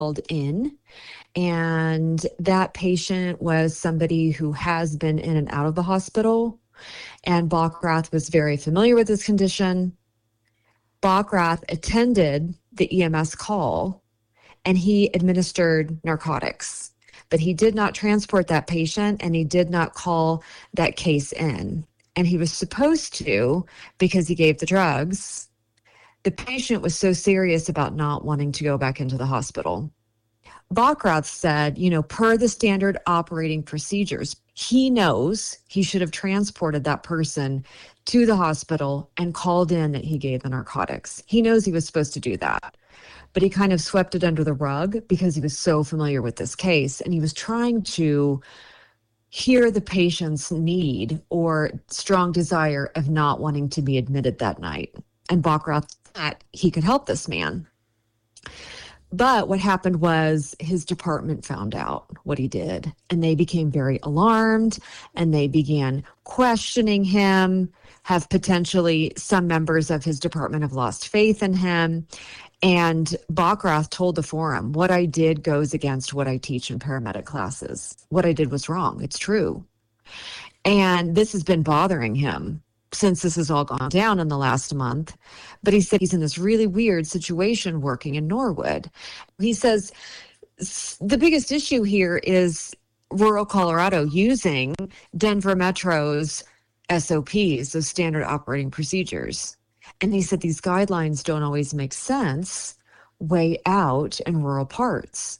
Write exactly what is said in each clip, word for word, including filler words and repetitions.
called in, and that patient was somebody who has been in and out of the hospital, and Bockrath was very familiar with this condition. Bockrath attended the E M S call, and he administered narcotics, but he did not transport that patient, and he did not call that case in. And he was supposed to, because he gave the drugs. The patient was so serious about not wanting to go back into the hospital. Bockrath said, you know, per the standard operating procedures, he knows he should have transported that person to the hospital and called in that he gave the narcotics. He knows he was supposed to do that, but he kind of swept it under the rug because he was so familiar with this case, and he was trying to hear the patient's need or strong desire of not wanting to be admitted that night. And Bockrath thought he could help this man. But what happened was his department found out what he did, and they became very alarmed, and they began questioning him, have potentially some members of his department have lost faith in him. And Bockrath told the forum, what I did goes against what I teach in paramedic classes. What I did was wrong. It's true. And this has been bothering him since this has all gone down in the last month. But he said he's in this really weird situation working in Norwood. He says the biggest issue here is rural Colorado using Denver Metro's S O Ps, those standard operating procedures. And he said these guidelines don't always make sense way out in rural parts.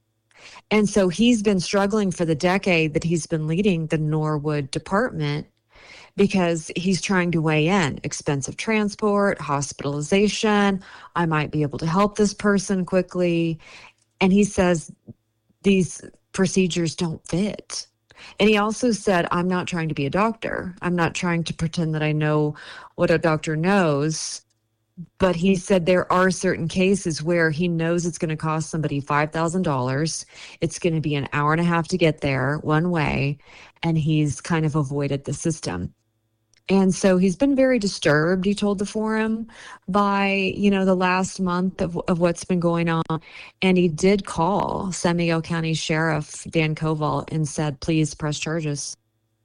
And so he's been struggling for the decade that he's been leading the Norwood department because he's trying to weigh in expensive transport, hospitalization. I might be able to help this person quickly. And he says these procedures don't fit. And he also said, I'm not trying to be a doctor. I'm not trying to pretend that I know what a doctor knows. But he said there are certain cases where he knows it's going to cost somebody five thousand dollars. It's going to be an hour and a half to get there one way. And he's kind of avoided the system. And so he's been very disturbed, he told the forum, by, you know, the last month of, of what's been going on. And he did call San Miguel County Sheriff Dan Koval and said, please press charges.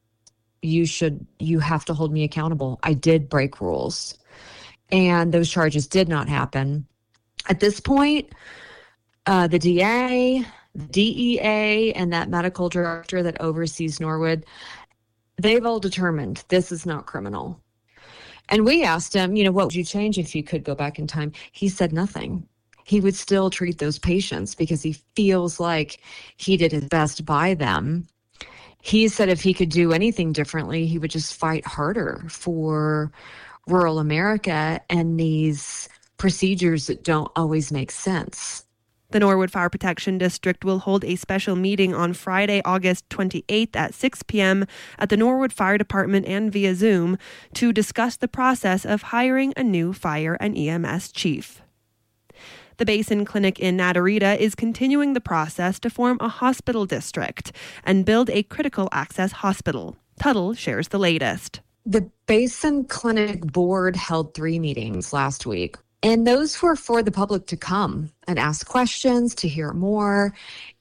You should, you have to hold me accountable. I did break rules. And those charges did not happen. At this point, uh, the D A, the D E A, and that medical director that oversees Norwood, they've all determined this is not criminal. And we asked him, you know, what would you change if you could go back in time? He said nothing. He would still treat those patients because he feels like he did his best by them. He said if he could do anything differently, he would just fight harder for rural America and these procedures that don't always make sense. The Norwood Fire Protection District will hold a special meeting on Friday, August twenty-eighth at six p.m. at the Norwood Fire Department and via Zoom to discuss the process of hiring a new fire and E M S chief. The Basin Clinic in Natarita is continuing the process to form a hospital district and build a critical access hospital. Tuttle shares the latest. The Basin Clinic board held three meetings last week. And those were for the public to come and ask questions, to hear more.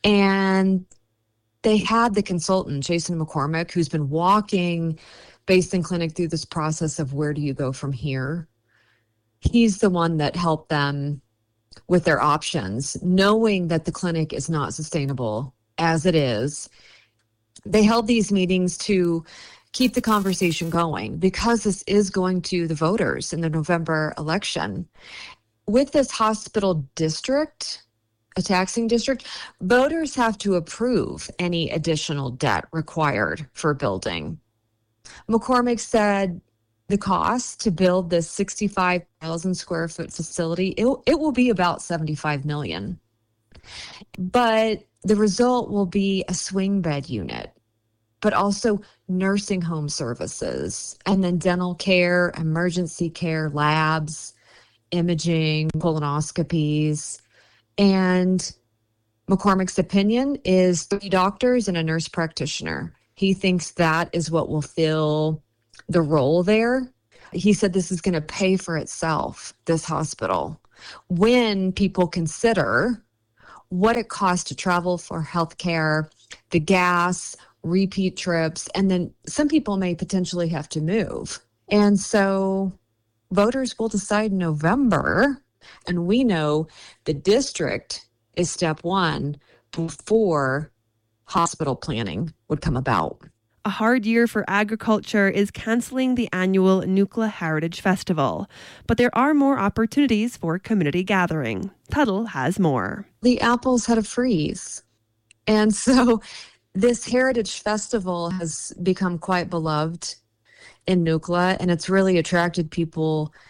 And they had the consultant, Jason McCormick, who's been walking Basin Clinic through this process of where do you go from here. He's the one that helped them with their options, knowing that the clinic is not sustainable as it is. They held these meetings to keep the conversation going because this is going to the voters in the November election. With this hospital district, a taxing district, voters have to approve any additional debt required for building. McCormick said the cost to build this sixty-five thousand square foot facility, it, it will be about seventy-five million dollars. But the result will be a swing bed unit, but also nursing home services, and then dental care, emergency care, labs, imaging, colonoscopies. And McCormick's opinion is three doctors and a nurse practitioner. He thinks that is what will fill the role there. He said this is going to pay for itself, this hospital, when people consider what it costs to travel for healthcare, the gas, repeat trips, and then some people may potentially have to move. And so voters will decide in November, and we know the district is step one before hospital planning would come about. A hard year for agriculture is cancelling the annual Nukla Heritage Festival. But there are more opportunities for community gathering. Tuttle has more. The apples had a freeze. And so this Heritage Festival has become quite beloved in Nukla, and it's really attracted people